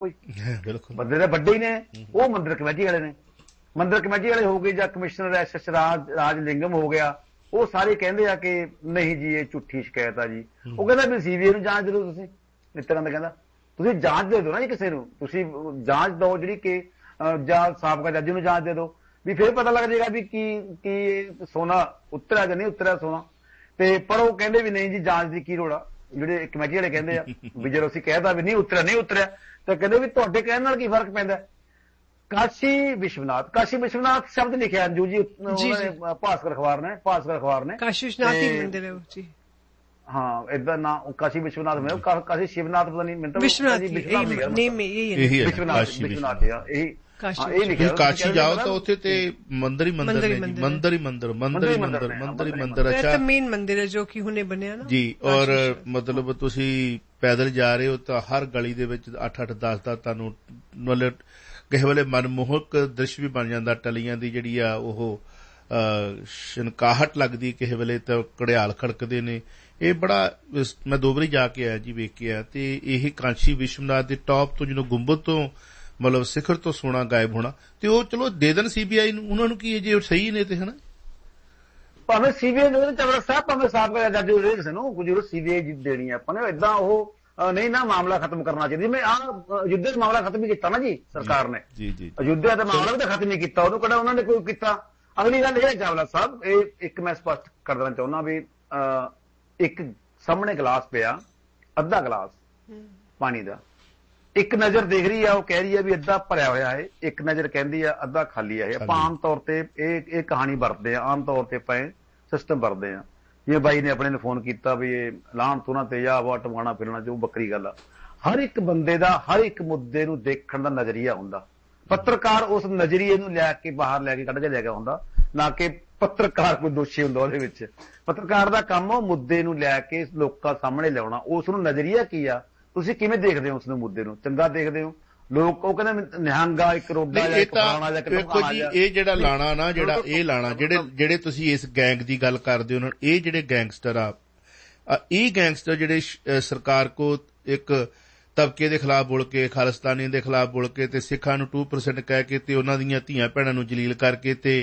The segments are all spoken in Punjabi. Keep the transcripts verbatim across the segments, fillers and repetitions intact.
ਕੋਈ ਬੰਦੇ ਤਾਂ ਵੱਡੇ ਹੀ ਨੇ, ਉਹ ਮੰਦਿਰ ਕਮੇਟੀ ਵਾਲੇ ਨੇ। ਮੰਦਿਰ ਕਮੇਟੀ ਵਾਲੇ ਹੋ ਗਏ ਜਾਂ ਕਮਿਸ਼ਨਰ ਐਸ ਐਸ ਰਾਜ ਰਾਜ ਲਿੰਗਮ ਹੋ ਗਿਆ, ਉਹ ਸਾਰੇ ਕਹਿੰਦੇ ਆ ਕਿ ਨਹੀਂ ਜੀ ਇਹ ਝੂਠੀ ਸ਼ਿਕਾਇਤ ਆ ਜੀ। ਉਹ ਕਹਿੰਦਾ ਵੀ ਸੀਬੀਆਈ ਨੂੰ ਜਾਂਚ ਦੇ ਦਿਓ। ਤੁਸੀਂ ਨਿਤਿਆਨੰਦ ਕਹਿੰਦਾ ਤੁਸੀਂ ਜਾਂਚ ਦੇ ਦਿਓ ਨਾ ਜੀ, ਕਿਸੇ ਨੂੰ ਤੁਸੀਂ ਜਾਂਚ ਦਿਓ ਜਿਹੜੀ ਕਿ ਜਾਂ ਸਾਬਕਾ ਜੱਜ ਨੂੰ ਜਾਂਚ ਦੇ ਦਿਓ, ਵੀ ਫਿਰ ਪਤਾ ਲੱਗ ਜਾਏਗਾ ਵੀ ਕੀ ਕੀ ਸੋਨਾ ਉਤਰਿਆ ਜਾਂ ਨਹੀਂ ਉਤਰਿਆ ਸੋਨਾ। ਤੇ ਪਰ ਉਹ ਕਹਿੰਦੇ ਵੀ ਨਹੀਂ ਜੀ ਜਾਂਚ ਦੀ ਕੀ ਲੋੜ ਆ, ਜਿਹੜੇ ਕਮੇਟੀ ਵਾਲੇ ਕਹਿੰਦੇ ਆ ਵੀ ਜਦੋਂ ਅਸੀਂ ਕਹਿਦਾ ਵੀ ਨਹੀਂ ਉਤਰਿਆ ਨਹੀਂ ਉਤਰਿਆ ਤਾਂ ਕਹਿੰਦੇ ਵੀ ਤੁਹਾਡੇ ਕਹਿਣ ਨਾਲ ਕੀ ਫਰਕ ਪੈਂਦਾ। ਕਾਸ਼ੀ ਵਿਸ਼ਵਨਾਥ, ਕਾਸ਼ੀ ਵਿਸ਼ਵਨਾਥ ਸ਼ਬਦ ਲਿਖਿਆ ਅੰਜੂ ਜੀ ਭਾਸਕਰ ਅਖਬਾਰ ਨੇ, ਭਾਸਕਰ ਅਖਬਾਰ ਨੇ ਕਾਸ਼ੀ ਵਿਸ਼ਵਨਾਥ ਹੀ ਮੰਨਦੇ ਨੇ ਜੀ। ਹਾਂ ਏਦਾਂ ਨਾ ਕਾਸ਼ੀ ਵਿਸ਼ਵਨਾਥ ਮੈਂ ਕਾਸ਼ੀ ਸ਼ਿਵਨਾਥ ਪਤਾ ਨਹੀਂ ਮੈਨੂੰ ਵਿਸ਼ਵਨਾਥ ਵਿਸ਼ਵਨਾਥ ਇਹੀ ਕਾਸ਼ੀ ਜਾਓ ਤਾਂ ਉੱਥੇ ਤੇ ਮੰਦਰ ਹੀ ਮੰਦਰ ਨੇ, ਮੰਦਰ ਹੀ ਮੰਦਰ ਮੰਦਰ ਹੀ ਮੰਦਰ ਮੰਦਰ ਹੀ ਮੰਦਰ। ਅੱਛਾ ਮੇਨ ਮੰਦਿਰ ਹੈ ਜੋ ਕਿ ਹੁਣੇ ਬਣਿਆ ਨਾ ਜੀ। ਔਰ ਮਤਲਬ ਤੁਸੀਂ ਪੈਦਲ ਜਾ ਰਹੇ ਹੋ ਤਾਂ ਹਰ ਗਲੀ ਦੇ ਵਿੱਚ ਅੱਠ ਅੱਠ ਦਸ ਦਸ ਤੁਹਾਨੂੰ ਮਤਲਬ ਕਿਸੇ ਵੇਲੇ ਮਨਮੋਹਕ ਦ੍ਰਿਸ਼ ਵੀ ਬਣ ਜਾਂਦਾ। ਟਲੀਆਂ ਦੀ ਜਿਹੜੀ ਆ ਉਹ ਸ਼ਨਕਾਹਟ ਲੱਗਦੀ, ਕਿਸੇ ਵੇਲੇ ਤਾਂ ਘੜਿਆਲ ਖੜਕਦੇ ਨੇ। ਇਹ ਬੜਾ ਮੈਂ ਦੋ ਵਾਰੀ ਜਾ ਕੇ ਆਇਆ ਜੀ, ਵੇਖ ਕੇ ਆਇਆ। ਤੇ ਇਹ ਕਾਸ਼ੀ ਵਿਸ਼ਵਨਾਥ ਦੇ ਟੌਪ ਤੋਂ ਜਦੋਂ ਗੁੰਬਦ ਤੋਂ ਮਤਲਬ ਸਿਖਰ ਤੋਂ ਸੋਨਾ ਗਾਇਬ ਹੋਣਾ, ਤੇ ਉਹ ਚਲੋ ਦੇ ਦੇਣ ਸੀਬੀਆਈ ਨੂੰ, ਉਹਨਾਂ ਨੂੰ ਕੀ ਜੇ ਸਹੀ ਨੇ ਤੇ ਹਨਾ ਭਾਵੇਂ ਸੀਬੀਆਈ ਨੂੰ ਚਵੜਾ ਸਾਹਿਬ ਭਾਵੇਂ ਸਾਬਕਾ ਜੱਜ ਕਿਸੇ ਨੂੰ ਕੁਝ ਸੀਬੀਆਈ ਦੇਣੀ ਹੈ ਆਪਾਂ ਨੇ। ਏਦਾਂ ਉਹ ਨਹੀਂ ਨਾ ਮਾਮਲਾ ਖਤਮ ਕਰਨਾ ਚਾਹੀਦਾ। ਮੈਂ ਆਹ ਅਯੁੱਧਿਆ ਦਾ ਮਾਮਲਾ ਖਤਮ ਹੀ ਕੀਤਾ ਨਾ ਜੀ ਸਰਕਾਰ ਨੇ, ਅਯੁੱਧਿਆ ਦਾ ਮਾਮਲਾ ਵੀ ਤਾਂ ਖਤਮ ਹੀ ਕੀਤਾ, ਉਹਨੂੰ ਕਿਹੜਾ ਉਹਨਾਂ ਨੇ ਕੋਈ ਕੀਤਾ। ਅਗਲੀ ਗੱਲ ਇਹ ਹੈ ਚਾਵਲਾ ਸਾਹਿਬ, ਇਹ ਇੱਕ ਮੈਂ ਸਪਸ਼ਟ ਕਰ ਦੇਣਾ ਚਾਹੁੰਦਾ ਵੀ ਇੱਕ ਸਾਹਮਣੇ ਗਲਾਸ ਪਿਆ, ਅੱਧਾ ਗਲਾਸ ਪਾਣੀ ਦਾ, ਇੱਕ ਨਜ਼ਰ ਦੇਖ ਰਹੀ ਆ ਉਹ ਕਹਿ ਰਹੀ ਆ ਵੀ ਅੱਧਾ ਭਰਿਆ ਹੋਇਆ ਹੈ, ਇੱਕ ਨਜ਼ਰ ਕਹਿੰਦੀ ਆ ਅੱਧਾ ਖਾਲੀ ਆ। ਇਹ ਆਪਾਂ ਆਮ ਤੌਰ ਤੇ ਇਹ ਇਹ ਕਹਾਣੀ ਵਰਤਦੇ ਆ, ਆਮ ਤੌਰ ਤੇ ਆਪਾਂ ਇਹ ਸਿਸਟਮ ਵਰਤਦੇ ਆ। ਜਿਵੇਂ ਬਾਈ ਨੇ ਆਪਣੇ ਨੂੰ ਫੋਨ ਕੀਤਾ ਵੀ ਇਹ ਲਾਹਣ ਤੋਂ ਨਾ ਤੇ ਆ ਵਾ ਟਮਾਣਾ ਫਿਰਨਾ ਜੋ ਵੱਖਰੀ ਗੱਲ ਆ। ਹਰ ਇੱਕ ਬੰਦੇ ਦਾ ਹਰ ਇੱਕ ਮੁੱਦੇ ਨੂੰ ਦੇਖਣ ਦਾ ਨਜ਼ਰੀਆ ਹੁੰਦਾ। ਪੱਤਰਕਾਰ ਉਸ ਨਜ਼ਰੀਏ ਨੂੰ ਲੈ ਕੇ ਬਾਹਰ ਲੈ ਕੇ ਕੱਢ ਕੇ ਲੈ ਗਿਆ ਹੁੰਦਾ, ਨਾ ਕਿ ਪੱਤਰਕਾਰ ਕੋਈ ਦੋਸ਼ੀ ਹੁੰਦਾ ਉਹਦੇ ਵਿੱਚ। ਪੱਤਰਕਾਰ ਦਾ ਕੰਮ ਉਹ ਮੁੱਦੇ ਨੂੰ ਲੈ ਕੇ ਲੋਕਾਂ ਸਾਹਮਣੇ ਲਿਆਉਣਾ। ਉਸ ਨੂੰ ਨਜ਼ਰੀਆ ਕੀ ਆ, ਤੁਸੀਂ ਕਿਵੇਂ ਦੇਖਦੇ ਹੋ ਉਸ ਨੂੰ, ਮੁੱਦੇ ਨੂੰ ਚੰਗਾ ਦੇਖਦੇ ਹੋ? ਲੋਕ ਉਹ ਕਹਿੰਦੇ ਨਿਹੰਗਾ ਇੱਕ ਰੋਡਾ ਜਾਂ ਇੱਕ ਫਲਾਣਾ ਜਾਂ ਦੇਖੋ ਜੀ ਇਹ ਜਿਹੜਾ ਲਾਣਾ ਨਾ ਜਿਹੜਾ ਇਹ ਲਾਣਾ ਜਿਹੜੇ ਜਿਹੜੇ ਤੁਸੀਂ ਇਸ ਗੈਂਗ ਦੀ ਗੱਲ ਕਰਦੇ ਹੋ, ਇਹ ਜਿਹੜੇ ਗੈਂਗਸਟਰ ਆ, ਇਹ ਗੈਂਗਸਟਰ ਜਿਹੜੇ ਸਰਕਾਰ ਕੋ ਇੱਕ ਤਬਕੇ ਦੇ ਖਿਲਾਫ ਬੋਲ ਕੇ, ਖਾਲਿਸਤਾਨੀ ਦੇ ਖਿਲਾਫ ਬੋਲ ਕੇ ਤੇ ਸਿੱਖਾਂ ਨੂੰ ਟੂ ਪਰਸੈਂਟ ਕਹਿ ਕੇ ਤੇ ਉਹਨਾਂ ਦੀਆਂ ਧੀਆਂ ਭੈਣਾਂ ਨੂੰ ਜਲੀਲ ਕਰਕੇ ਤੇ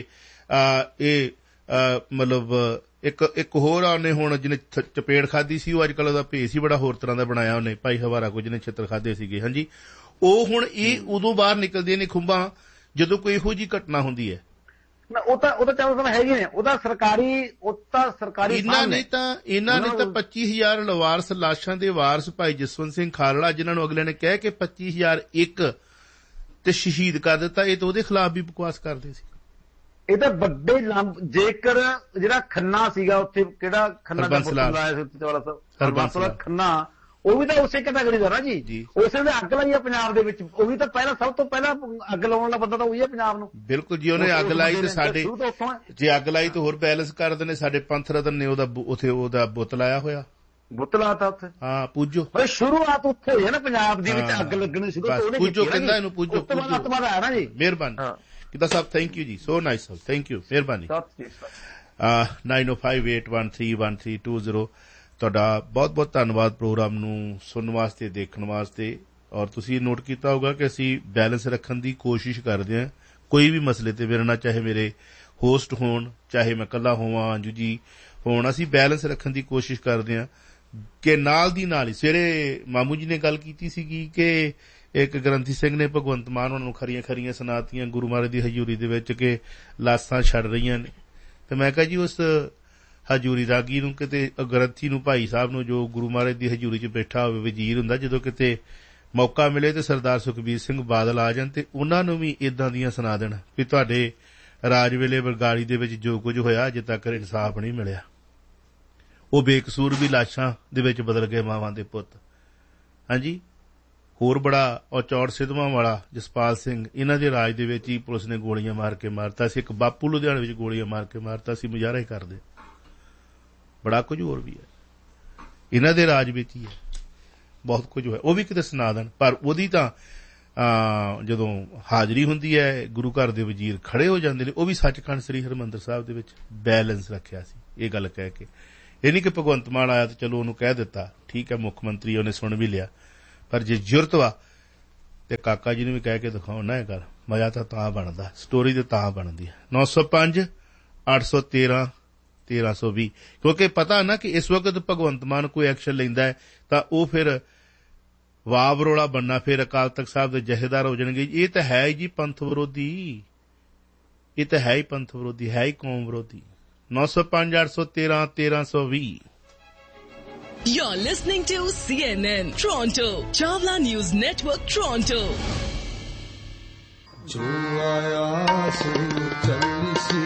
ਇਹ ਮਤਲਬ ਇੱਕ ਇੱਕ ਹੋਰ ਉਹਨੇ ਹੁਣ ਜਿਹਨੇ ਚਪੇੜ ਖਾਧੀ ਸੀ, ਉਹ ਅੱਜ ਕੱਲ੍ਹ ਉਹਦਾ ਭੇਸ ਹੀ ਬੜਾ ਹੋਰ ਤਰ੍ਹਾਂ ਦਾ ਬਣਾਇਆ ਉਹਨੇ, ਭਾਈ ਹਵਾਰਾ ਕੋ ਜਿਹਨੇ ਛਿੱਤਰ ਖਾਧੇ ਸੀਗੇ। ਹਾਂਜੀ, ਉਹ ਹੁਣ ਇਹ ਉਦੋਂ ਬਾਹਰ ਨਿਕਲਦੀਆਂ ਨੇ ਖੁੰਬਾਂ ਜਦੋਂ ਕੋਈ ਇਹੋ ਜਿਹੀ ਘਟਨਾ ਹੁੰਦੀ ਹੈ। ਉਹ ਤਾਂ ਉਹ ਤਾਂ ਚਾਹੋ ਹੈਗੇ ਨੇ, ਉਹਦਾ ਸਰਕਾਰੀ ਉਹ ਤਾਂ ਸਰਕਾਰੀ ਇਹਨਾਂ ਨੇ ਤਾਂ ਇਹਨਾਂ ਨੇ ਤਾਂ ਪੱਚੀ ਹਜ਼ਾਰ ਲਵਾਰਸ ਲਾਸ਼ਾਂ ਦੇ ਵਾਰਸ ਭਾਈ ਜਸਵੰਤ ਸਿੰਘ ਖਾਲੜਾ, ਜਿਨ੍ਹਾਂ ਨੂੰ ਅਗਲੇ ਨੇ ਕਹਿ ਕੇ ਪੱਚੀ ਹਜ਼ਾਰ ਇੱਕ ਤੇ ਸ਼ਹੀਦ ਕਰ ਦਿੱਤਾ, ਇਹ ਤਾਂ ਉਹਦੇ ਖਿਲਾਫ ਵੀ ਬਕਵਾਸ ਕਰਦੇ ਸੀ। ਇਹ ਤਾਂ ਵੱਡੇ ਲੰਬ, ਜੇਕਰ ਜਿਹੜਾ ਖੰਨਾ ਸੀਗਾ ਉੱਥੇ, ਕਿਹੜਾ ਖੰਨਾ ਦਾ ਪੁੱਤ ਲਾਇਆ ਸੀ ਉੱਥੇ ਚੌੜਾ ਸਾਹਿਬ, ਖੰਨਾ ਉਹ ਵੀ ਤਾਂ ਉਸੇ ਕੈਟਾਗਰੀ ਦਾ ਨਾ ਜੀ, ਉਸੇ ਨੇ ਅੱਗ ਲਾਈ ਆ ਪੰਜਾਬ ਦੇ ਵਿੱਚ। ਉਹ ਵੀ ਤਾਂ ਪਹਿਲਾਂ ਸਭ ਤੋਂ ਪਹਿਲਾਂ ਅੱਗ ਲਾਉਣ ਵਾਲਾ ਬੰਦਾ ਤਾਂ ਉਹੀ ਹੈ ਪੰਜਾਬ ਨੂੰ। ਬਿਲਕੁਲ ਜੀ, ਉਹਨੇ ਅੱਗ ਲਾਈ ਤੇ ਸਾਡੇ ਜੇ ਅੱਗ ਲਾਈ ਤਾਂ ਹੋਰ ਬੈਲੈਂਸ ਕਰ ਦਿੰਦੇ। ਸਾਡੇ ਪੰਥ ਰਤਨ ਨੇ ਉਹਦਾ ਉੱਥੇ ਉਹਦਾ ਬੁੱਤ ਲਾਇਆ ਹੋਇਆ, ਬੁੱਤ ਲਾਤਾ ਉੱਥੇ। ਹਾਂ ਪੂਜੋ, ਸ਼ੁਰੂਆਤ ਉੱਥੇ ਹੋਈ ਹੈ ਨਾ ਪੰਜਾਬ ਦੇ ਵਿੱਚ ਅੱਗ ਲੱਗਣੀ ਸ਼ੁਰੂ ਤੋਂ। ਪੂਜੋ ਕਹਿੰਦਾ ਇਹਨੂੰ, ਪੂਜੋ ਆਤਮਾ ਦਾ ਹੈ ਨਾ ਜੀ। ਮਿਹਰਬਾਨੀ ਕਿਦਾ ਸਾਹਿਬ, ਥੈਂਕ ਯੂ ਜੀ, so nice Sahib, thank you, ਮਿਹਰਬਾਨੀ। ਨਾਈਨ ਓ five eight one three one three two zero ਤੁਹਾਡਾ ਬਹੁਤ ਬਹੁਤ ਧੰਨਵਾਦ ਪ੍ਰੋਗਰਾਮ ਨੂੰ ਸੁਣਨ ਵਾਸਤੇ, ਦੇਖਣ ਵਾਸਤੇ। ਔਰ ਤੁਸੀਂ ਨੋਟ ਕੀਤਾ ਹੋਊਗਾ ਕਿ ਅਸੀਂ ਬੈਲੈਂਸ ਰੱਖਣ ਦੀ ਕੋਸ਼ਿਸ਼ ਕਰਦੇ ਹਾਂ ਕੋਈ ਵੀ ਮਸਲੇ ਤੇ, ਮੇਰੇ ਨਾਲ ਚਾਹੇ ਮੇਰੇ ਹੋਸਟ ਹੋਣ, ਚਾਹੇ ਮੈਂ ਇਕੱਲਾ ਹੋਵਾਂ, ਅੰਜੂ ਜੀ ਹੋਣ, ਅਸੀਂ ਬੈਲੈਂਸ ਰੱਖਣ ਦੀ ਕੋਸ਼ਿਸ਼ ਕਰਦੇ ਹਾਂ। ਕਿ ਨਾਲ ਦੀ ਨਾਲ ਹੀ ਸਵੇਰੇ ਮਾਮੂ ਜੀ ਨੇ ਗੱਲ ਕੀਤੀ ਸੀਗੀ ਕਿ ਇੱਕ ਗ੍ਰੰਥੀ ਸਿੰਘ ਨੇ ਭਗਵੰਤ ਮਾਨ ਉਹਨਾਂ ਨੂੰ ਖਰੀਆਂ ਖਰੀਆਂ ਸੁਣਾਤੀਆਂ ਗੁਰੂ ਮਹਾਰਾਜ ਦੀ ਹਜ਼ੂਰੀ ਦੇ ਵਿੱਚ ਕਿ ਲਾਸਾਂ ਛੱਡ ਰਹੀਆਂ ਨੇ। ਤੇ ਮੈਂ ਕਿਹਾ ਜੀ ਉਸ ਹਜ਼ੂਰੀ ਰਾਗੀ ਨੂੰ, ਕਿਤੇ ਗ੍ਰੰਥੀ ਨੂੰ, ਭਾਈ ਸਾਹਿਬ ਨੂੰ, ਜੋ ਗੁਰੂ ਮਹਾਰਾਜ ਦੀ ਹਜ਼ੂਰੀ 'ਚ ਬੈਠਾ ਹੋਵੇ ਵਜ਼ੀਰ ਹੁੰਦਾ, ਜਦੋਂ ਕਿਤੇ ਮੌਕਾ ਮਿਲੇ ਤੇ ਸਰਦਾਰ ਸੁਖਬੀਰ ਸਿੰਘ ਬਾਦਲ ਆ ਜਾਣ ਤੇ ਉਹਨਾਂ ਨੂੰ ਵੀ ਏਦਾਂ ਦੀਆਂ ਸੁਣਾ ਦੇਣ ਵੀ ਤੁਹਾਡੇ ਰਾਜ ਵੇਲੇ ਬਰਗਾੜੀ ਦੇ ਵਿੱਚ ਜੋ ਕੁਝ ਹੋਇਆ ਅਜੇ ਤੱਕ ਇਨਸਾਫ ਨਹੀਂ ਮਿਲਿਆ। ਉਹ ਬੇਕਸੂਰ ਵੀ ਲਾਸ਼ਾਂ ਦੇ ਵਿੱਚ ਬਦਲ ਗਏ ਮਾਵਾਂ ਦੇ ਪੁੱਤ। ਹਾਂਜੀ, ਹੋਰ ਬੜਾ ਉਹ ਚੌੜ ਸਿੱਧਵਾਂ ਵਾਲਾ ਜਸਪਾਲ ਸਿੰਘ, ਇਹਨਾਂ ਦੇ ਰਾਜ ਦੇ ਵਿੱਚ ਹੀ ਪੁਲਿਸ ਨੇ ਗੋਲੀਆਂ ਮਾਰ ਕੇ ਮਾਰਤਾ ਸੀ। ਇੱਕ ਬਾਪੂ ਲੁਧਿਆਣੇ ਵਿੱਚ ਗੋਲੀਆਂ ਮਾਰ ਕੇ ਮਾਰਤਾ ਸੀ, ਮੁਜ਼ਾਹਰਾ ਹੀ ਕਰਦੇ। ਬੜਾ ਕੁਝ ਹੋਰ ਵੀ ਹੈ ਇਹਨਾਂ ਦੇ ਰਾਜ ਵਿੱਚ ਹੀ ਹੈ, ਬਹੁਤ ਕੁਝ ਹੋਇਆ, ਉਹ ਵੀ ਕਿਤੇ ਸੁਣਾ ਦੇਣ। ਪਰ ਉਹਦੀ ਤਾਂ ਜਦੋਂ ਹਾਜ਼ਰੀ ਹੁੰਦੀ ਹੈ ਗੁਰੂ ਘਰ ਦੇ ਵਜ਼ੀਰ ਖੜੇ ਹੋ ਜਾਂਦੇ ਨੇ। ਉਹ ਵੀ ਸੱਚਖੰਡ ਸ੍ਰੀ ਹਰਿਮੰਦਰ ਸਾਹਿਬ ਦੇ ਵਿੱਚ ਬੈਲੈਂਸ ਰੱਖਿਆ ਸੀ, ਇਹ ਗੱਲ ਕਹਿ ਕੇ। ਇਹ ਨਹੀਂ ਕਿ ਭਗਵੰਤ ਮਾਨ ਆਇਆ ਤੇ ਚਲੋ ਉਹਨੂੰ ਕਹਿ ਦਿੱਤਾ, ਠੀਕ ਹੈ ਮੁੱਖ ਮੰਤਰੀ, ਉਹਨੇ ਸੁਣ ਵੀ ਲਿਆ। ਪਰ ਜੇ ਜ਼ਰੂਰਤ ਵਾ ਤੇ ਕਾਕਾ ਜੀ ਨੂੰ ਵੀ ਕਹਿ ਕੇ ਦਿਖਾਓ ਨਾ ਇਹ ਗੱਲ, ਮਜ਼ਾ ਤਾਂ ਤਾਂ ਬਣਦਾ, ਸਟੋਰੀ ਤੇ ਤਾਂ ਬਣਦੀ ਹੈ। ਨੌ ਸੌ ਪੰਜ ਅੱਠ ਸੌ ਤੇਰਾਂ ਤੇਰਾਂ ਸੌ ਵੀਹ ਕਿਉਂਕਿ ਪਤਾ ਨਾ ਕਿ ਇਸ ਵਕਤ ਭਗਵੰਤ ਮਾਨ ਕੋਈ ਐਕਸ਼ਨ ਲੈਂਦਾ ਹੈ ਤਾਂ ਉਹ ਫਿਰ ਵਾਹ ਬਰੋਲਾ ਬਣਨਾ, ਫਿਰ ਅਕਾਲ ਤਖਤ ਸਾਹਿਬ ਦੇ ਜਥੇਦਾਰ ਹੋ ਜਾਣਗੇ। ਇਹ ਤਾਂ ਹੈ ਜੀ ਪੰਥ ਵਿਰੋਧੀ, ਇਹ ਤਾਂ ਹੈ ਹੀ ਪੰਥ ਵਿਰੋਧੀ, ਹੈ ਹੀ ਕੌਮ ਵਿਰੋਧੀ। ਨੌ ਸੌ ਪੰਜ ਅੱਠ ਸੌ ਤੇਰਾਂ ਤੇਰਾਂ ਸੌ ਵੀਹ। You're listening to C N N Toronto, Chawla News Network, Toronto. ਜੋ ਆਇਆ ਸੋ ਚੱਲਸੀ।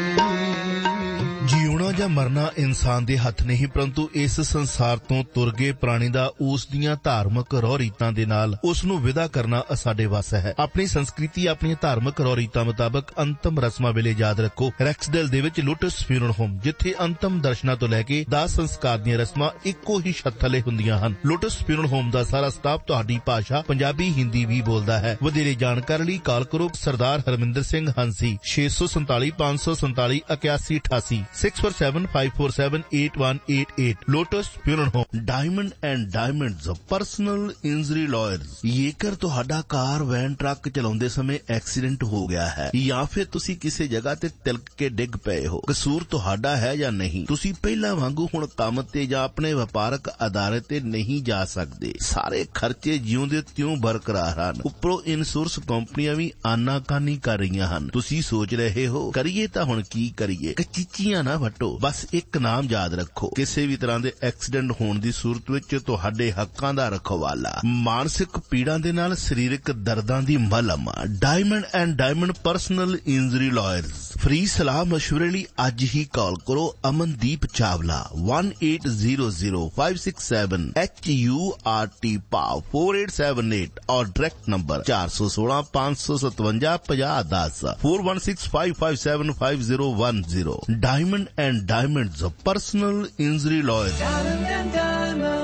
ਜਿਉਣਾ ਜਾਂ ਮਰਨਾ ਇਨਸਾਨ ਦੇ ਹੱਥ ਨਹੀਂ, ਪਰੰਤੂ ਇਸ ਸੰਸਾਰ ਤੋਂ ਤੁਰ ਗਏ ਪ੍ਰਾਣੀ ਦਾ ਉਸ ਦੀਆਂ ਧਾਰਮਿਕ ਰਹੁ ਰੀਤਾਂ ਦੇ ਨਾਲ ਉਸ ਨੂੰ ਵਿਦਾ ਕਰਨਾ ਸਾਡੇ ਵੱਸ ਹੈ। ਆਪਣੀ ਸੰਸਕ੍ਰਿਤੀ, ਆਪਣੀਆਂ ਧਾਰਮਿਕ ਰਹੁ ਰੀਤਾਂ ਮੁਤਾਬਕ ਅੰਤਮ ਰਸਮਾਂ ਵੇਲੇ ਯਾਦ ਰੱਖੋ ਰੈਕਸਡੇਲ ਦੇ ਵਿੱਚ ਲੋਟਸ ਫਿਊਨਰਲ ਹੋਮ, ਜਿੱਥੇ ਅੰਤਮ ਦਰਸ਼ਨਾਂ ਤੋਂ ਲੈ ਕੇ ਦਾਹ ਸੰਸਕਾਰ ਦੀਆਂ ਰਸਮਾਂ ਇੱਕੋ ਹੀ ਛੱਤ ਥੱਲੇ ਹੁੰਦੀਆਂ ਹਨ। ਲੋਟਸ ਫਿਊਨਰਲ ਹੋਮ ਦਾ ਸਾਰਾ ਸਟਾਫ ਤੁਹਾਡੀ ਭਾਸ਼ਾ ਪੰਜਾਬੀ ਹਿੰਦੀ ਵੀ ਬੋਲਦਾ ਹੈ। ਵਧੇਰੇ ਜਾਣਕਾਰੀ ਲਈ ਕਾਲ ਕਰੋ ਸਰਦਾਰ ਹਰਮਿੰਦਰ ਸਿੰਘ ਹੰਸੀ ਛੇ ਸੌ ਸੰਤਾਲੀ ਪੰਜ ਸੌ ਸੰਤਾਲੀ ਇਕਿਆਸੀ ਅਠਾਸੀ six four seven five four seven eight one eight eight. Lotus funeral home. Diamond and diamonds personal injury lawyers. ਜੇਕਰ ਤੁਹਾਡਾ ਕਾਰ ਵੈਨ ਟਰੱਕ ਚਲਾਉਂਦੇ ਸਮੇਂ ਐਕਸੀਡੈਂਟ ਹੋ ਗਿਆ ਹੈ ਜਾਂ ਫਿਰ ਤੁਸੀਂ ਕਿਸੇ ਜਗ੍ਹਾ ਤੇ ਤਿਲਕ ਕੇ ਡਿੱਗ ਪਏ ਹੋ, ਕਸੂਰ ਤੁਹਾਡਾ ਹੈ ਜਾਂ ਨਹੀਂ, ਤੁਸੀਂ ਪਹਿਲਾਂ ਵਾਂਗੂ ਹੁਣ ਕੰਮ ਤੇ ਜਾਂ ਆਪਣੇ ਵਪਾਰਕ ਅਦਾਰੇ ਤੇ ਨਹੀਂ ਜਾ ਸਕਦੇ। ਸਾਰੇ ਖਰਚੇ ਜਿਉਂਦੇ ਤਿਉਂ ਬਰਕਰਾਰ ਹਨ। ਉੱਪਰੋਂ ਇੰਸ਼ੋਰੈਂਸ ਕੰਪਨੀਆਂ ਵੀ ਆਨਾਕਾਨੀ ਕਰ ਰਹੀਆਂ ਹਨ। ਤੁਸੀਂ ਸੋਚ ਰਹੇ ਹੋ ਕਰੀਏ ਤਾਂ ਹੁਣ ਕੀ ਕਰੀਏ? ਕਚੀਚੀਆਂ ਨਾ ਵੱਟੋ, ਬਸ ਇੱਕ ਨਾਮ ਯਾਦ ਰੱਖੋ। ਕਿਸੇ ਵੀ ਤਰ੍ਹਾਂ ਦੇ ਐਕਸੀਡੈਂਟ ਹੋਣ ਦੀ ਸੂਰਤ ਵਿੱਚ ਤੁਹਾਡੇ ਹੱਕਾਂ ਦਾ ਰਖਵਾਲਾ, ਮਾਨਸਿਕ ਪੀੜਾਂ ਦੇ ਨਾਲ ਸਰੀਰਕ ਦਰਦਾਂ ਦੀ ਮਲਮ। Diamond and diamond personal injury lawyers. Free ਸਲਾਹ ਮਸ਼ਵਰੇ ਲਈ ਅੱਜ ਹੀ ਕਾਲ ਕਰੋ Amandeep Chawla one eight zero zero five six seven H U R T ਪਾਵ four eight seven eight और डायरेक्ट नंबर चार सौ सोलह पांच सौ सतवंजा पचास दस four one six five five seven five zero one zero। Diamond and diamonds personal injury lawyer.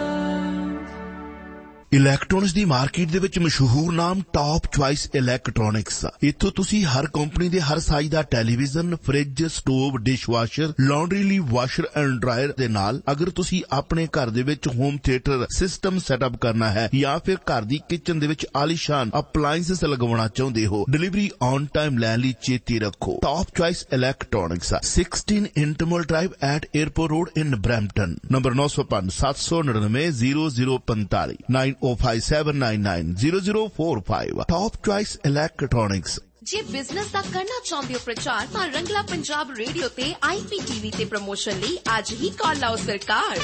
Electronics the market ਦੇ ਵਿੱਚ ਮਸ਼ਹੂਰ ਨਾਮ ਟੌਪ ਚੁਆਇਸ ਇਲੈਕਟ੍ਰੋਨਿਕਸ। ਇੱਥੋਂ ਤੁਸੀਂ ਹਰ ਕੰਪਨੀ ਦੇ ਹਰ ਸਾਈਜ਼ ਦਾ television, fridge, stove, dish washer, laundry ਲਈ ਵਾਸ਼ਰ ਐਂਡ ਡਰਾਇਰ ਦੇ ਨਾਲ ਅਗਰ ਤੁਸੀਂ ਆਪਣੇ ਘਰ ਦੇ ਵਿੱਚ ਹੋਮ ਥੀਏਟਰ ਸਿਸਟਮ ਸੈਟਅਪ ਕਰਨਾ ਹੈ ਜਾਂ ਫਿਰ ਘਰ ਦੀ ਕਿਚਨ ਦੇ ਵਿੱਚ ਆਲੀਸ਼ਾਨ ਅਪਲਾਇੰਸਸ ਲਗਵਾਉਣਾ ਚਾਹੁੰਦੇ ਹੋ, ਡਿਲੀਵਰੀ ਔਨ ਟਾਈਮ ਲੈਣ ਲਈ ਚੇਤੇ ਰੱਖੋ top choice electronics sixteen ਇੰਟਰਮਲ drive at airport road in Brampton. Number ਨੌ ਸੌ ਪੰਜ ਸੱਤ ਸੌ ਨੜਿਨਵੇਂ ਜ਼ੀਰੋ ਜ਼ੀਰੋ ਪੰਤਾਲੀ nine oh five seven nine nine zero zero four five। Top Choice Electronics। ਜੇ ਬਿਜ਼ਨਸ ਦਾ ਕਰਨਾ ਚਾਹੁੰਦੇ ਹੋ ਪ੍ਰਚਾਰ ਤਾਂ ਰੰਗਲਾ ਪੰਜਾਬ ਰੇਡੀਓ ਤੇ I P T V ਤੇ ਪ੍ਰਮੋਸ਼ਨ ਲਈ ਅੱਜ ਹੀ ਕਾਲ ਲਾਓ ਸਰਕਾਰ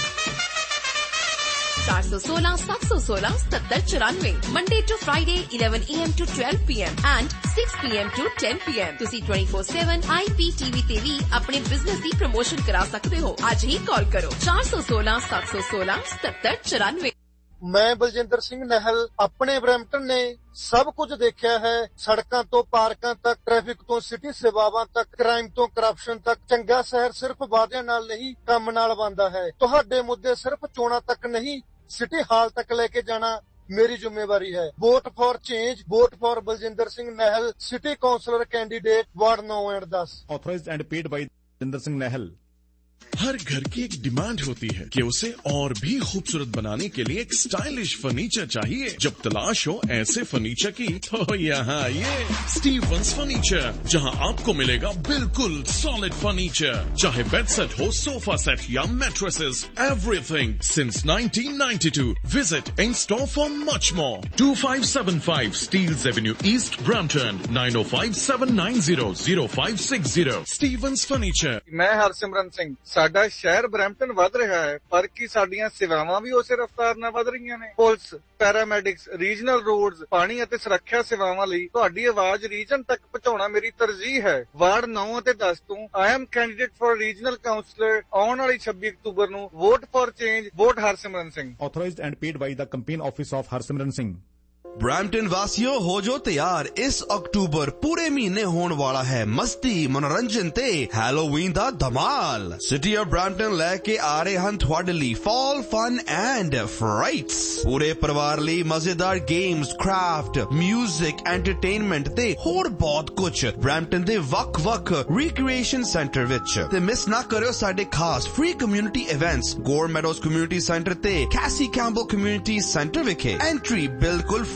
ਚਾਰ ਸੌ ਸੋਲਾਂ ਸੱਤ ਸੌ ਸੋਲਾਂ ਸਤੱਤਰ ਚੁਰਾਨਵੇਂ। Monday to Friday eleven A M to twelve P M and six P M to ten P M। ਤੁਸੀਂ twenty-four seven I P T V ਤੇ ਵੀ ਆਪਣੇ ਬਿਜ਼ਨਸ ਦੀ ਪ੍ਰਮੋਸ਼ਨ ਕਰਾ ਸਕਦੇ ਹੋ। ਅੱਜ ਹੀ ਕਾਲ ਕਰੋ ਚਾਰ ਸੌ ਸੋਲਾਂ ਸੱਤ ਸੌ ਸੋਲਾਂ ਸਤੱਤਰ ਚੁਰਾਨਵੇਂ। ਮੈਂ ਬਲਜਿੰਦਰ ਸਿੰਘ ਨਹਿਲ ਆਪਣੇ ਬਰੈਂਪਟਨ ਨੇ ਸਭ ਕੁਝ ਦੇਖਿਆ ਹੈ। ਸੜਕਾਂ ਤੋਂ ਪਾਰਕਾਂ ਤੱਕ, ਟ੍ਰੈਫਿਕ ਤੋਂ ਸਿਟੀ ਸੇਵਾਵਾਂ ਤੱਕ, ਕ੍ਰਾਈਮ ਤੋਂ ਕਰਪਸ਼ਨ ਤੱਕ। ਚੰਗਾ ਸ਼ਹਿਰ ਸਿਰਫ ਵਾਅਦਿਆਂ ਨਾਲ ਨਹੀਂ, ਕੰਮ ਨਾਲ ਬਣਦਾ ਹੈ। ਤੁਹਾਡੇ ਮੁੱਦੇ ਸਿਰਫ ਚੋਣਾਂ ਤੱਕ ਨਹੀਂ, ਸਿਟੀ ਹਾਲ ਤੱਕ ਲੈ ਕੇ ਜਾਣਾ ਮੇਰੀ ਜ਼ਿੰਮੇਵਾਰੀ ਹੈ। Vote for change, vote for Baljinder Singh ਨਹਿਲ, city councillor candidate ward now and दस। Authorised and paid by Baljinder Singh नहल। हर घर की एक डिमांड होती है कि उसे और भी खूबसूरत बनाने के लिए एक स्टाइलिश फर्नीचर चाहिए। जब तलाश हो ऐसे फर्नीचर की तो यहाँ ये स्टीवंस फर्नीचर, जहाँ आपको मिलेगा बिल्कुल सॉलिड फर्नीचर। चाहे बेड सेट हो, सोफा सेट या mattresses, everything since nineteen ninety-two। Visit in store for much more. two five seven five Steeles Avenue East, Brampton nine oh five seven nine zero zero five six zero। Stevens Furniture। मैं हरसिमरन सिंह। ਸਾਡਾ ਸ਼ਹਿਰ ਬਰੈਂਪਟਨ ਵੱਧ ਰਿਹਾ ਹੈ, ਪਰ ਕੀ ਸਾਡੀਆਂ ਸੇਵਾਵਾਂ ਵੀ ਉਸੇ ਰਫ਼ਤਾਰ ਨਾਲ ਵੱਧ ਰਹੀਆਂ ਨੇ? ਪੁਲਿਸ, ਪੈਰਾਮੈਡਿਕਸ, ਰੀਜਨਲ ਰੋਡਸ, ਪਾਣੀ ਅਤੇ ਸੁਰੱਖਿਆ ਸੇਵਾਵਾਂ ਲਈ ਤੁਹਾਡੀ ਆਵਾਜ਼ ਰੀਜਨ ਤੱਕ ਪਹੁੰਚਾਉਣਾ ਮੇਰੀ ਤਰਜੀਹ ਹੈ। ਵਾਰਡ ਨੌ ਅਤੇ ਦਸ ਤੋਂ I am candidate for regional councillor. ਆਉਣ ਵਾਲੀ ਛੱਬੀ ਅਕਤੂਬਰ ਨੂੰ vote for change, vote Harsimran Singh. Authorised and paid by the campaign office of Harsimran Singh. Brampton वासियों हो जो तैयार, इस अक्टूबर पूरे महीने होने वाला है मस्ती, मनोरंजन ते हैलोवीन दा धमाल। सिटी ऑफ ब्रैम्पटन लेके आ रहे हैं ਤੁਹਾਡੇ ਲਈ fall fun and frights। पूरे परिवार ਲਈ मजेदार गेम्स, क्राफ्ट, म्यूजिक, एंटरटेनमेंट ते ਹੋਰ ਬਹੁਤ ਕੁਝ ब्रैम्पटन ਦੇ ਵੱਖ-ਵੱਖ recreation center ਵਿੱਚ। ਤੇ ਮਿਸ ਨਾ ਕਰਿਓ ਸਾਡੇ ਖਾਸ free community events। ਗੋਰ ਮੈਡੋਜ਼ community center ਤੇ ਕੈਸੀ ਕੈਂਪਬੈਲ community center ਵਿਖੇ। ਐਂਟਰੀ ਬਿਲਕੁਲ free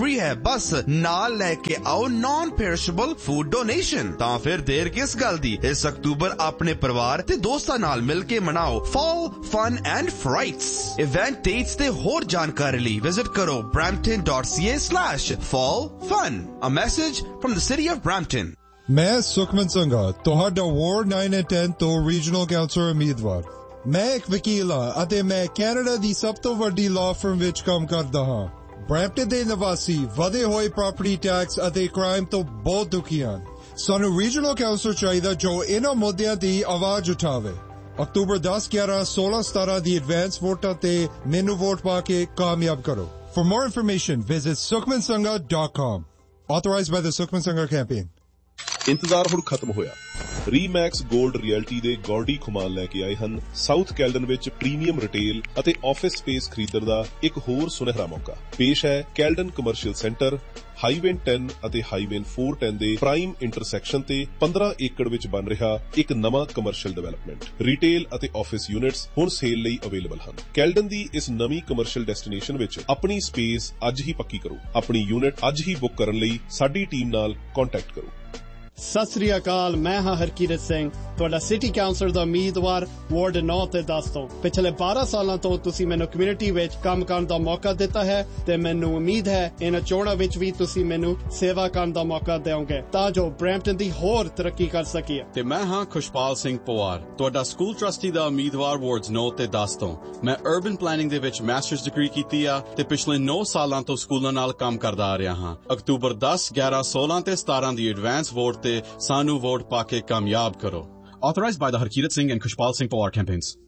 ਜ਼ਰੂਰੀ ਹੈ, ਬਸ ਨਾਲ ਲੈ ਕੇ ਆਓ ਨਾਨ ਪੈਰਿਸ਼ੇਬਲ ਫੂਡ ਡੋਨੇਸ਼ਨ। ਤਾਂ ਫਿਰ ਦੇਰ ਕਿਸ ਗੱਲ ਦੀ, ਇਸ ਅਕਤੂਬਰ ਆਪਣੇ ਪਰਿਵਾਰ ਤੇ ਦੋਸਤਾਂ ਨਾਲ ਮਿਲ ਕੇ ਮਨਾਓ fall fun and ਫਰਾਈਟਸ। Event dates ਤੇ ਹੋਰ ਜਾਣਕਾਰੀ ਲਈ ਵਿਜ਼ਿਟ ਕਰੋ brampton dot c a slash fall fun। A message from the city of Brampton। ਮੈਂ ਸੁਖਮਨ ਸੰਘਾ, ਤੁਹਾਡਾ ਵਾਰਡ nine and ten ਤੋਂ ਰੀਜਨਲ ਕਾਉਂਸਲਰ ਉਮੀਦਵਾਰ। ਮੈਂ ਇੱਕ ਵਕੀਲ ਹਾਂ ਅਤੇ ਮੈਂ ਕੈਨੇਡਾ ਦੀ ਸਭ ਤੋਂ ਵੱਡੀ ਲਾਅ ਫਰਮ ਵਿੱਚ ਕੰਮ ਕਰਦਾ ਹਾਂ। ਬ੍ਰੈਂਪਟਨ ਦੇ ਨਿਵਾਸੀ ਵਧੇ ਹੋਏ ਪ੍ਰਾਪਰਟੀ ਟੈਕਸ ਅਤੇ ਕ੍ਰਾਈਮ ਤੋਂ ਬਹੁਤ ਦੁਖੀ ਹਨ। ਸਾਨੂੰ ਰੀਜਨਲ ਕਾਉਂਸਲਰ ਚਾਹੀਦਾ ਜੋ ਇਹਨਾਂ ਮੁੱਦਿਆਂ ਦੀ ਆਵਾਜ਼ ਉਠਾਵੇ। ਅਕਤੂਬਰ ਦਸ, ਗਿਆਰਾਂ, ਸੋਲਾਂ, ਸਤਾਰਾਂ ਦੀ ਐਡਵਾਂਸ ਵੋਟਾਂ ਤੇ ਮੈਨੂੰ ਵੋਟ ਪਾ ਕੇ ਕਾਮਯਾਬ ਕਰੋ। For more information, visit sukhman sangha dot com. Authorized by the Sukhman Sangha campaign. ਇੰਤਜ਼ਾਰ ਹੁਣ ਖਤਮ ਹੋਇਆ। ਰੀਮੈਕਸ ਗੋਲਡ ਰਿਐਲਟੀ ਦੇ ਗੌਡੀ ਖੁਮਾਨ ਲੈ ਕੇ ਆਏ ਹਨ ਸਾਊਥ ਕੈਲਡਨ ਵਿੱਚ ਪ੍ਰੀਮੀਅਮ ਰਿਟੇਲ ਅਤੇ ਆਫਿਸ ਸਪੇਸ ਖਰੀਦਣ ਦਾ ਇੱਕ ਹੋਰ ਸੁਨਹਿਰਾ ਮੌਕਾ। ਪੇਸ਼ ਹੈ Caledon commercial centre, highway ten ਅਤੇ ਹਾਈਵੇ four ten ਦੇ ਪ੍ਰਾਈਮ ਇੰਟਰਸੈਕਸ਼ਨ ਤੇ ਪੰਦਰਾਂ ਏਕੜ ਵਿੱਚ ਬਣ ਰਿਹਾ ਇੱਕ ਨਵਾਂ ਕਮਰਸ਼ੀਅਲ ਡਿਵੈਲਪਮੈਂਟ। ਰਿਟੇਲ ਅਤੇ ਆਫਿਸ ਯੂਨਿਟਸ ਹੁਣ ਸੇਲ ਲਈ ਅਵੇਲੇਬਲ ਹਨ। ਕੈਲਡਨ ਦੀ ਇਸ ਨਵੀਂ ਕਮਰਸ਼ੀਅਲ ਡੈਸਟੀਨੇਸ਼ਨ ਵਿੱਚ ਆਪਣੀ ਸਪੇਸ ਅੱਜ ਹੀ ਪੱਕੀ ਕਰੋ। ਆਪਣੀ ਯੂਨਿਟ ਅੱਜ ਹੀ ਬੁੱਕ ਕਰਨ ਲਈ ਸਾਡੀ ਟੀਮ ਨਾਲ ਕੰਟੈਕਟ ਕਰੋ। ਸਤਿ ਸ੍ਰੀ ਅਕਾਲ, ਮੈਂ ਹਾਂ ਹਰਕੀਰਤ ਸਿੰਘ, ਤੁਹਾਡਾ ਸਿਟੀ ਕਾਉਂਸਲਰ ਦਾ ਉਮੀਦਵਾਰ ਵਾਰਡ ਨੌ ਤੇ ਦਸ ਤੋਂ। ਪਿਛਲੇ ਬਾਰਾਂ ਸਾਲਾਂ ਤੋਂ ਤੁਸੀਂ ਮੈਨੂੰ ਕਮਿਊਨਿਟੀ ਵਿੱਚ ਕੰਮ ਕਰਨ ਦਾ ਮੌਕਾ ਦਿੱਤਾ ਹੈ ਤੇ ਮੈਨੂੰ ਉਮੀਦ ਹੈ ਇਹਨਾਂ ਚੋਣਾਂ ਵਿੱਚ ਵੀ ਤੁਸੀਂ ਮੈਨੂੰ ਸੇਵਾ ਕਰਨ ਦਾ ਮੌਕਾ ਦਿਓਗੇ ਤਾਂ ਜੋ ਬ੍ਰੈਂਪਟਨ ਦੀ ਹੋਰ ਤਰੱਕੀ ਕਰ ਸਕੀਏ। ਤੇ ਮੈਂ ਹਾਂ ਖੁਸ਼ਪਾਲ ਸਿੰਘ ਪਵਾਰ, ਤੁਹਾਡਾ ਸਕੂਲ ਟਰਸਟੀ ਦਾ ਉਮੀਦਵਾਰ ਵਾਰਡ ਨੌ ਤੇ ਦਸ ਤੋਂ। ਮੈਂ ਅਰਬਨ ਪਲੈਨਿੰਗ ਦੇ ਵਿੱਚ ਮਾਸਟਰਸ ਡਿਗਰੀ ਕੀਤੀ ਆ ਤੇ ਪਿਛਲੇ ਨੌ ਸਾਲਾਂ ਤੋਂ ਸਕੂਲਾਂ ਨਾਲ ਕੰਮ ਕਰਦਾ ਆ ਰਿਹਾ ਹਾਂ। ਅਕਤੂਬਰ ਦਸ, ਗਿਆਰਾਂ, ਸੋਲਾਂ ਤੇ ਸਤਾਰਾਂ ਦੀ ਐਡਵਾਂਸ ਵੋਟ ਤੇ ਸਾਨੂੰ ਵੋਟ ਪਾ ਕੇ ਕਾਮਯਾਬ ਕਰੋ। Authorized by the Harkirat Singh and Kushpal Singh Pawar campaigns.